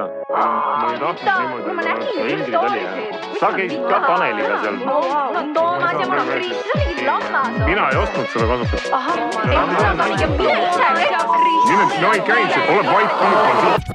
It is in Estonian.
Ma ei tahtnud niimoodi. Ma nägin just story'sid. Sa käisid ka Taneliga seal. No Toomas ja ma Kris, sa olid lammas. Mina ei ostnud seda kasutada. Ahah, mina ise. Mine, no ei käi, see pole vait.